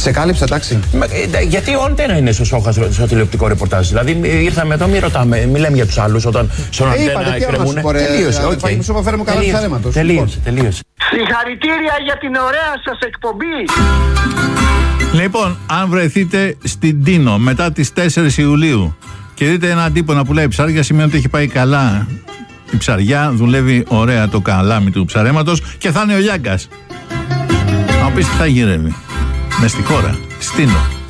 Σε κάλυψα, εντάξει. Γιατί όλοι δεν είναι στο Σόχα στο τηλεοπτικό ρεπορτάζ. Δηλαδή ήρθαμε εδώ, μη λέμε για τους άλλους όταν στον αντένα εκκρεμούν. Τελείωσε. Συγχαρητήρια για την ωραία σας εκπομπή. Λοιπόν, αν βρεθείτε στην Τίνο μετά τις 4 Ιουλίου και δείτε έναν τύπο να πουλάει ψάρια, σημαίνει ότι έχει πάει καλά η ψαριά, δουλεύει ωραία το καλάμι του ψαρέματος και θα είναι ο Λιάγκας. Να πεις τι θα γυρεύει μες στη χώρα, στη Τίνο.